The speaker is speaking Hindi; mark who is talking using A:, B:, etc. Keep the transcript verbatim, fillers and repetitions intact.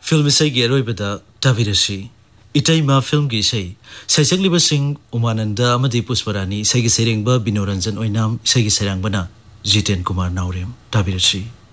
A: फिल्म इसे की अरोइबदा ताबिरसी इटाइमा फिल्म की इसे सैसक्लिबा सिंह उमानंदा अमदी पुष्परानी इसे की सेरेंगबा बिनोरंजन ओइनाम इसे की सेरंगबना जितेन कुमार नाउरेम ताबिरसी।